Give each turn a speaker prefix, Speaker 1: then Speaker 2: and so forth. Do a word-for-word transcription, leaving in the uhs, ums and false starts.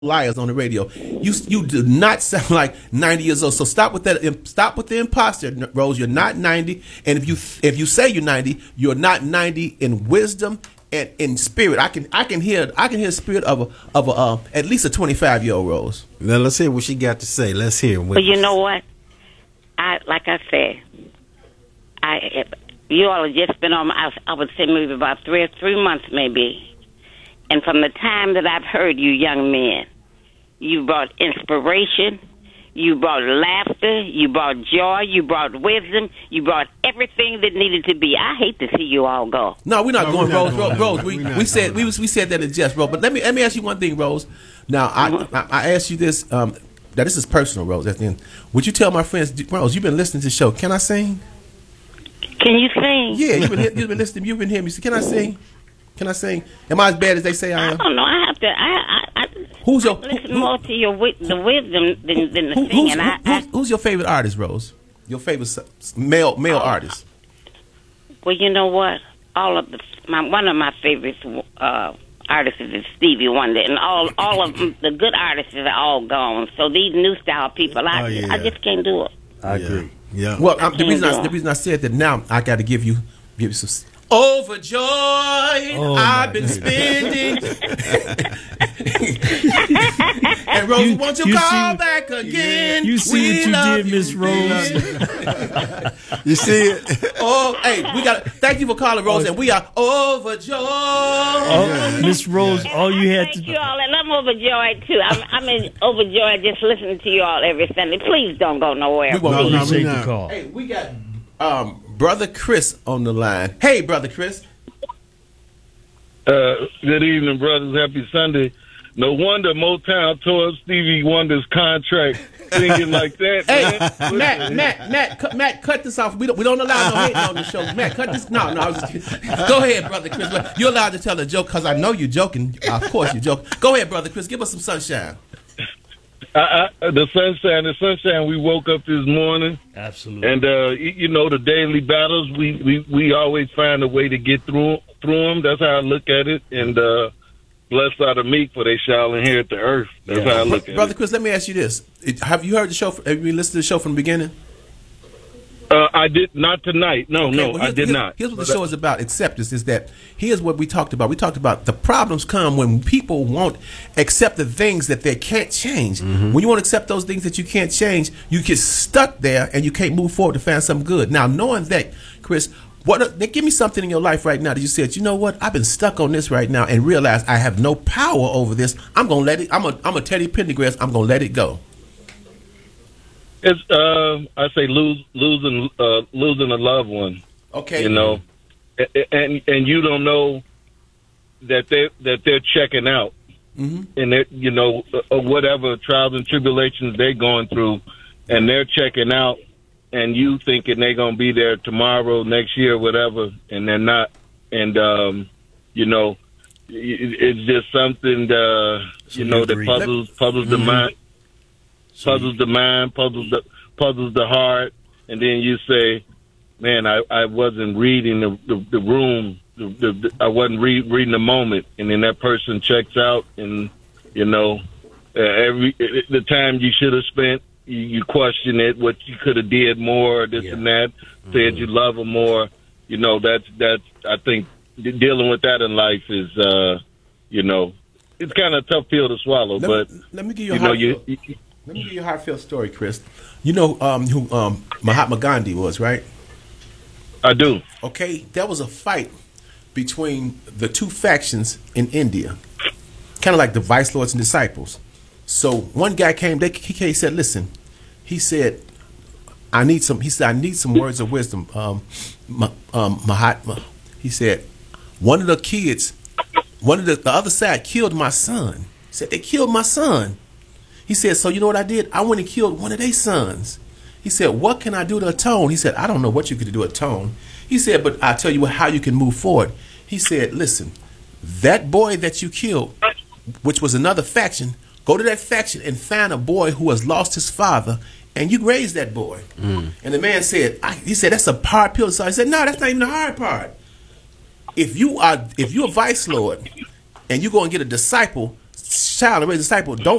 Speaker 1: liars on the radio. You you do not sound like ninety years old. So stop with that. Stop with the imposter, Rose. You're not ninety. And if you if you say you're ninety, you're not ninety in wisdom and in spirit. I can I can hear I can hear the spirit of a of a uh, at least a twenty-five year old Rose.
Speaker 2: Now let's hear what she got to say. Let's hear.
Speaker 3: Well, you know what? I like I said, I you all have just been on. I, I would say maybe about three or three months, maybe. And from the time that I've heard you young men, you brought inspiration, you brought laughter, you brought joy, you brought wisdom, you brought everything that needed to be. I hate to see you all go.
Speaker 1: No, we're not
Speaker 2: No,
Speaker 1: going,
Speaker 2: we're not
Speaker 1: Rose.
Speaker 2: going
Speaker 1: Rose, Rose we, we said we was, we said that in jest, Rose. But let me let me ask you one thing, Rose. Now I
Speaker 3: Mhm.
Speaker 1: I, I asked you this. Um, that this is personal, Rose. At the end, would you tell my friends, Rose? You've been listening to the show. Can I sing?
Speaker 3: Can you sing?
Speaker 1: Yeah, you've been you've been listening. You've been hearing me. Can I sing? Can I sing? Am I as bad as they say I
Speaker 3: I
Speaker 1: am?
Speaker 3: don't know. I have to. I, I, I
Speaker 1: Who's your
Speaker 3: I listen
Speaker 1: who-
Speaker 3: more to your wi- the wisdom than, than the
Speaker 1: Who, who's,
Speaker 3: singing. I,
Speaker 1: who- who's,
Speaker 3: I,
Speaker 1: who's your favorite artist, Rose? Your favorite s- male male
Speaker 3: Oh.
Speaker 1: artist?
Speaker 3: well, you know what? All of the my one of my favorite uh, artists is Stevie Wonder, and all all of them, the good artists are all gone. So these new style people, I
Speaker 2: Oh, yeah.
Speaker 3: I just can't do it.
Speaker 2: I agree. Yeah.
Speaker 1: Well, um, the
Speaker 3: can't
Speaker 1: reason
Speaker 3: do
Speaker 1: I,
Speaker 3: it.
Speaker 1: the reason I said that now I got to give you give you some. Overjoyed,
Speaker 2: Oh,
Speaker 1: I've
Speaker 2: my
Speaker 1: been spending. And Rose,
Speaker 4: You-
Speaker 1: won't you,
Speaker 4: you
Speaker 1: call
Speaker 4: see-
Speaker 1: back again?
Speaker 4: You see
Speaker 1: We
Speaker 4: what you
Speaker 1: love
Speaker 4: did, Miss Rose?
Speaker 2: You see it?
Speaker 1: Oh, hey, we got. Thank you for calling, Rose, and we are overjoyed.
Speaker 4: Oh, Miss Rose, all you had
Speaker 3: Thank
Speaker 4: to
Speaker 3: you all, and I'm overjoyed too. I'm, I'm in overjoyed just listening to you all every Sunday. Please don't go nowhere.
Speaker 1: We won't
Speaker 2: No,
Speaker 1: go
Speaker 2: no,
Speaker 1: nowhere.
Speaker 2: we
Speaker 4: take the
Speaker 2: not.
Speaker 4: call.
Speaker 1: Hey, we got um, brother Chris on the line. Hey, brother Chris.
Speaker 5: Uh, good evening, brothers. Happy Sunday. No wonder Motown tore up Stevie Wonder's contract singing like that.
Speaker 1: Hey,
Speaker 5: man.
Speaker 1: Matt, Matt, Matt, cut, Matt, cut this off. We don't, we don't allow no hating on the show. Matt, cut this. No, no. I was just, go ahead, brother Chris. You're allowed to tell a joke because I know you're joking. Of course, you're joking. Go ahead, brother Chris. Give us some sunshine.
Speaker 5: I, I, the sunshine, the sunshine. We woke up this morning,
Speaker 4: Absolutely.
Speaker 5: and uh, you, you know the daily battles. We, we, we always find a way to get through through them. That's how I look at it. And uh, blessed are the meek, for they shall inherit the earth. That's
Speaker 4: Yeah.
Speaker 5: how I look at
Speaker 1: Brother
Speaker 5: it.
Speaker 1: Chris, let me ask you this. It- Have you heard the show? Have you listened to the show from the beginning?
Speaker 5: Uh, I did not tonight. No,
Speaker 1: Okay,
Speaker 5: no,
Speaker 1: well,
Speaker 5: I
Speaker 1: here's-
Speaker 5: did
Speaker 1: here's-
Speaker 5: not.
Speaker 1: Here's what the show is about. Acceptance is that here's what we talked about. We talked about the problems come when people won't accept the things that they can't change.
Speaker 5: Mm-hmm.
Speaker 1: When you won't accept those things that you can't change, you get stuck there and you can't move forward to find something good. Now, knowing that, Chris, what? They give me something in your life right now that you said, you know what? I've been stuck on this right now and realize I have no power over this. I'm gonna let it. I'm a. I'm a Teddy Pendergrass. I'm gonna let it go.
Speaker 5: It's uh, I say lose, losing uh, losing a loved one.
Speaker 1: Okay.
Speaker 5: You know, A- and and you don't know that they that they're checking out,
Speaker 1: Mhm.
Speaker 5: and that you know uh, whatever trials and tribulations they're going through, and they're checking out, and you thinking they're gonna be there tomorrow, next year, whatever, and they're not, and um, you know, it- it's just something uh, you know that
Speaker 4: agree.
Speaker 5: puzzles puzzles the mind, puzzles the mind, puzzles the puzzles the heart, and then you say, man, I, I wasn't reading the the, the room. The, the, the, I wasn't re- reading the moment, and then that person checks out, and you know, uh, every the time you should have spent, you, you question it, what you could have did more, this
Speaker 4: Yeah.
Speaker 5: and that. Said you love them more. You know, that's that's. I think de- dealing with that in life is, uh, you know, it's kind of a tough pill to swallow.
Speaker 1: Let,
Speaker 5: but
Speaker 1: me, let me give you a
Speaker 5: you know,
Speaker 1: heartfelt-
Speaker 5: you, you
Speaker 1: Let me give you a heartfelt story, Chris. You know um, who um, Mahatma Gandhi was, right?
Speaker 5: I do.
Speaker 1: Okay, there was a fight between the two factions in India, kind of like the vice lords and disciples. So one guy came, they, he came, he said, listen, he said, I need some, he said, I need some words of wisdom. Um, Ma, um, Mahatma, he said, one of the kids, one of the, the other side killed my son. He said, they killed my son. He said, so you know what I did? I went and killed one of their sons. He said, what can I do to atone? He said, I don't know what you could do to atone. He said, but I'll tell you how you can move forward. He said, listen, that boy that you killed, which was another faction, go to that faction and find a boy who has lost his father, and you raise that boy. Mm. And the man said, I, he said, that's a hard pill to swallow. He said, no, that's not even the hard part. If you are, if you're a vice lord and you go and get a disciple, child and raise a disciple, don't